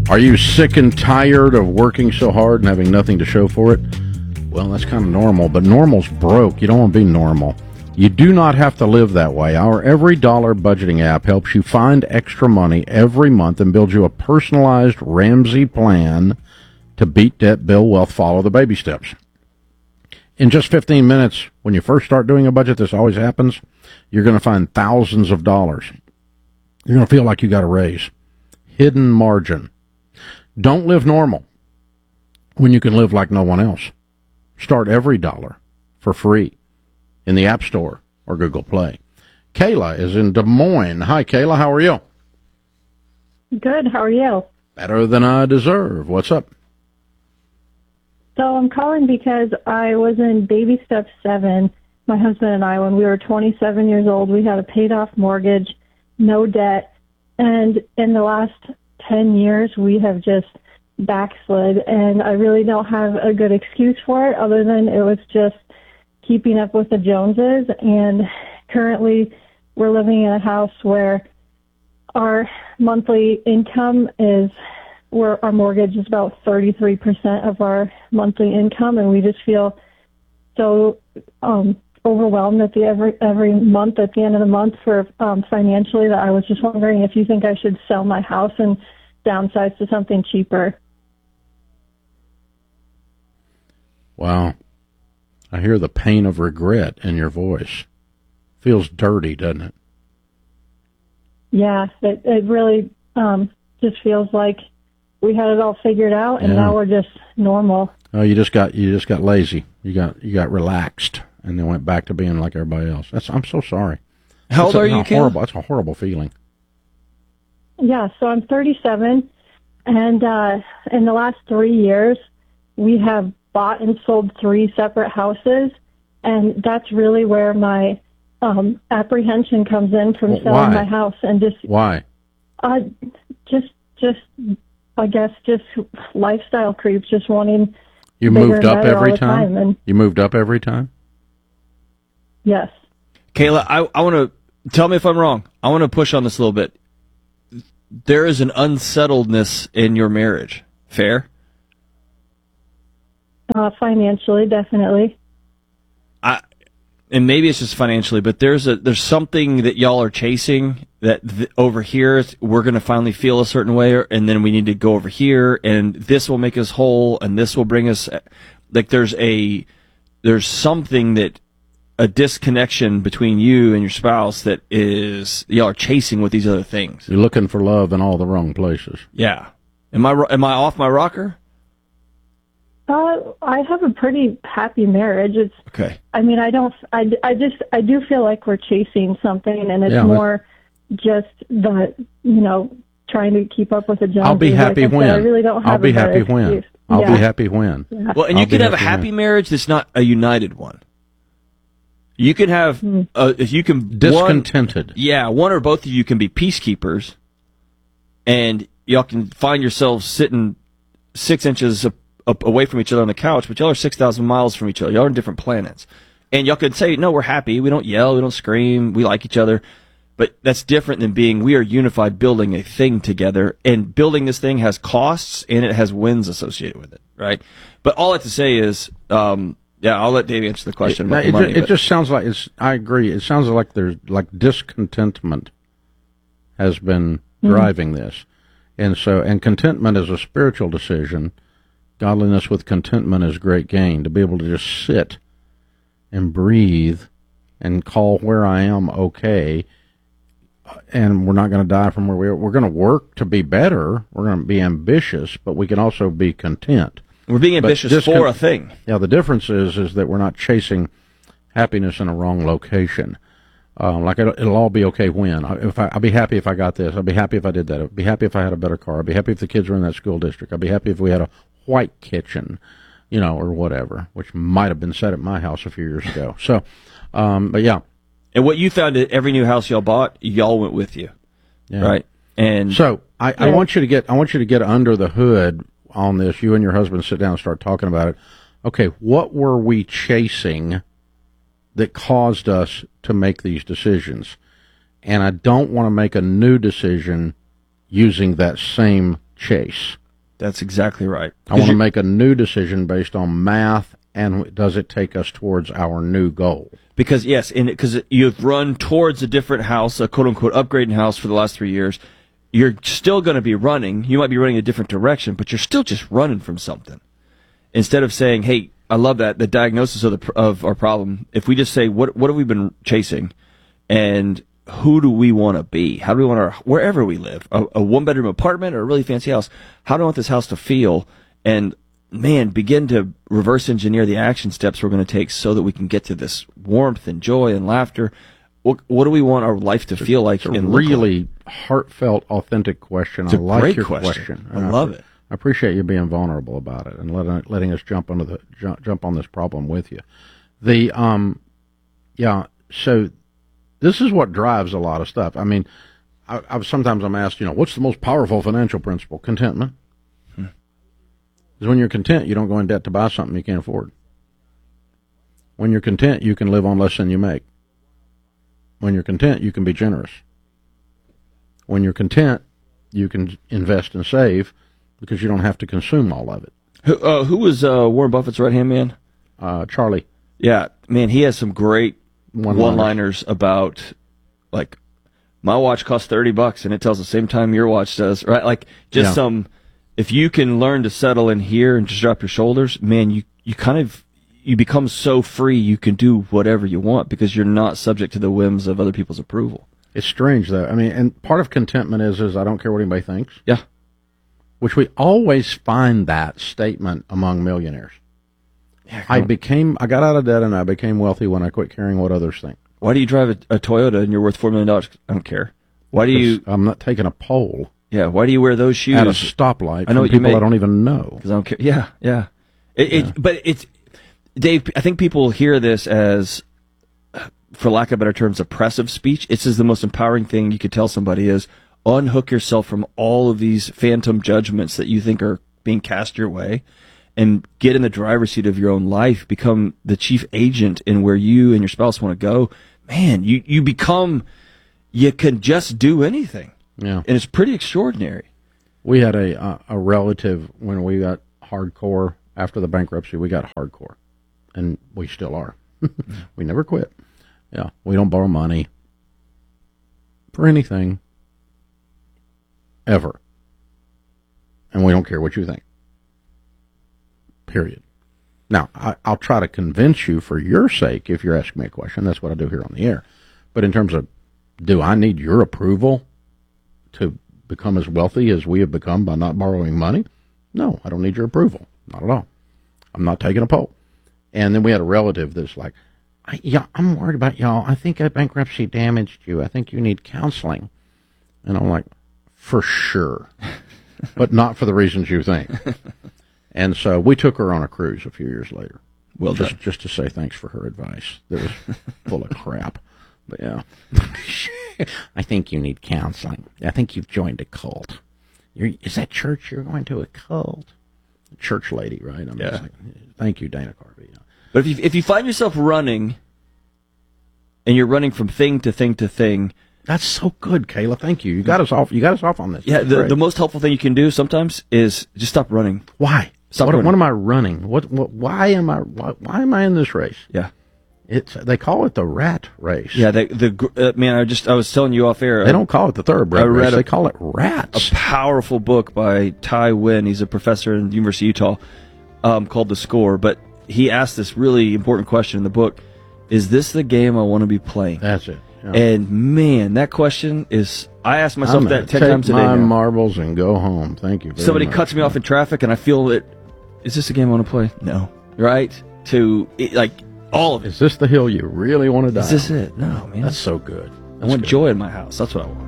Are you sick and tired of working so hard and having nothing to show for it? Well, that's kind of normal, but normal's broke. You don't want to be normal. You do not have to live that way. Our Every Dollar budgeting app helps you find extra money every month and build you a personalized Ramsey plan to beat debt, build wealth, follow the baby steps. In just 15 minutes, when you first start doing a budget, this always happens, you're going to find thousands of dollars. You're going to feel like you got a raise. Hidden margin. Don't live normal when you can live like no one else. Start Every Dollar for free in the App Store or Google Play. Kayla is in Des Moines. Hi, Kayla. How are you? Good. How are you? Better than I deserve. What's up? So I'm calling because I was in baby step 7, my husband and I, when we were 27 years old. We had a paid-off mortgage, no debt, and in the last 10 years, we have just backslid, and I really don't have a good excuse for it other than it was just keeping up with the Joneses. And currently, we're living in a house where our monthly income is, where our mortgage is about 33% of our monthly income, and we just feel so overwhelmed at every month at the end of the month for financially, that I was just wondering if you think I should sell my house and downsize to something cheaper. Wow. I hear the pain of regret in your voice. Feels dirty, doesn't it? Yeah, it really just feels like we had it all figured out, and now we're just normal. Oh, you just got lazy. You got relaxed, and then went back to being like everybody else. I'm so sorry. How old are you, Kim? That's a horrible feeling. Yeah, so I'm 37, and in the last 3 years, we have bought and sold 3 separate houses, and that's really where my apprehension comes in from selling my house. And just why? Just I guess just lifestyle creeps, just wanting. You moved up every time. You moved up every time. Yes. Kayla, I want to tell me if I'm wrong. I want to push on this a little bit. There is an unsettledness in your marriage. Fair? Financially, definitely. And maybe it's just financially, but there's something that y'all are chasing that over here we're going to finally feel a certain way, and then we need to go over here, and this will make us whole, and this will bring us, like there's something that, a disconnection between you and your spouse that is y'all are chasing with these other things. You're looking for love in all the wrong places. Yeah. Am I off my rocker? I have a pretty happy marriage. It's okay. I mean, I do feel like we're chasing something, and it's more just the, trying to keep up with the Joneses. I'll be happy when. I really don't have I'll be happy when. I'll be happy when. Yeah. Well, and you can have a happy marriage that's not a united one. You can have, if you can... Discontented. One or both of you can be peacekeepers, and y'all can find yourselves sitting 6 inches away from each other on the couch, but y'all are 6,000 miles from each other. Y'all are on different planets. And y'all could say, no, we're happy. We don't yell. We don't scream. We like each other. But that's different than being, we are unified, building a thing together. And building this thing has costs, and it has wins associated with it, right? But all I have to say is... I'll let Dave answer the question about the money. It just sounds like I agree. It sounds like there's discontentment has been driving this, and contentment is a spiritual decision. Godliness with contentment is great gain. To be able to just sit and breathe and call where I am okay, and we're not going to die from where we are. We're going to work to be better. We're going to be ambitious, but we can also be content. We're being ambitious for a thing. Yeah, the difference is that we're not chasing happiness in a wrong location. Like it'll all be okay when. I'll be happy if I got this. I'll be happy if I did that. I'll be happy if I had a better car. I'll be happy if the kids were in that school district. I'll be happy if we had a white kitchen, or whatever, which might have been said at my house a few years ago. So, but yeah. And what you found at every new house y'all bought, y'all went with you, right? And so I want you to get under the hood on this. You and your husband sit down and start talking about it. Okay, what were we chasing that caused us to make these decisions? And I don't want to make a new decision using that same chase. That's exactly right. I want to make a new decision based on math, and does it take us towards our new goal? Because, yes, because you've run towards a different house, a quote-unquote upgrading house for the last 3 years. You're still going to be running. You might be running a different direction, but you're still just running from something. Instead of saying, hey, I love that, the diagnosis of our problem. If we just say, what have we been chasing, and who do we want to be? How do we want wherever we live, a one-bedroom apartment or a really fancy house, how do I want this house to feel? And, man, begin to reverse engineer the action steps we're going to take so that we can get to this warmth and joy and laughter. What do we want our life to feel like? It's a really heartfult, authentic question. It's a like great your question. I love it. I appreciate you being vulnerable about it and letting us jump on this problem with you. So this is what drives a lot of stuff. I mean, sometimes I'm asked, what's the most powerful financial principle? Contentment. Because when you're content, you don't go in debt to buy something you can't afford. When you're content, you can live on less than you make. When you're content, you can be generous. When you're content, you can invest and save because you don't have to consume all of it. Who was Warren Buffett's right-hand man? Charlie. Yeah, man, he has some great one-liners about, like, my watch costs $30 and it tells the same time your watch does, right? Like, just if you can learn to settle in here and just drop your shoulders, man, you become so free you can do whatever you want because you're not subject to the whims of other people's approval. It's strange, though. I mean, and part of contentment is I don't care what anybody thinks. Yeah. Which we always find that statement among millionaires. Yeah, I got out of debt and I became wealthy when I quit caring what others think. Why do you drive a Toyota and you're worth $4 million? I don't care. I'm not taking a poll. Yeah. Why do you wear those shoes at a stoplight? I know from people I don't even know. Because I don't care. Yeah. But it's, Dave, I think people hear this as, for lack of better terms, oppressive speech. This is the most empowering thing you could tell somebody is unhook yourself from all of these phantom judgments that you think are being cast your way and get in the driver's seat of your own life, become the chief agent in where you and your spouse want to go. Man, you can just do anything. Yeah. And it's pretty extraordinary. We had a relative when we got hardcore after the bankruptcy, we got hardcore. And we still are. We never quit. Yeah. We don't borrow money for anything. Ever. And we don't care what you think. Period. Now, I'll try to convince you for your sake if you're asking me a question. That's what I do here on the air. But in terms of, do I need your approval to become as wealthy as we have become by not borrowing money? No, I don't need your approval. Not at all. I'm not taking a poll. And then we had a relative that's like, I'm worried about y'all. I think a bankruptcy damaged you. I think you need counseling. And I'm like, for sure. But not for the reasons you think. And so we took her on a cruise a few years later. Well, just to say thanks for her advice. That was full of crap. But yeah. I think you need counseling. I think you've joined a cult. Is that church you're going to? A cult? Church lady, right? I mean, yeah. Like, thank you, Dana Carvey. Yeah. But if you find yourself running, and you're running from thing to thing to thing, that's so good, Kayla. Thank you. You got us off. You got us off on this. Yeah. The most helpful thing you can do sometimes is just stop running. Why? Stop running. What am I running? Why am I in this race? Yeah. They call it the rat race. Yeah. Man, I was telling you off air. They don't call it the thoroughbred race. They call it rats. A powerful book by Ty Wynn. He's a professor in the University of Utah, called The Score. But he asked this really important question in the book: is this the game I want to be playing? That's it. Yeah. And man, that question is. I ask myself that 10 times a day. Take my now. marbles and go home. Thank you. Somebody cuts me off in traffic, and I feel it. Is this a game I want to play? No. Right? All of it. Is this the hill you really want to die? Is this it? No, man. That's so good. I want joy in my house. That's what I want.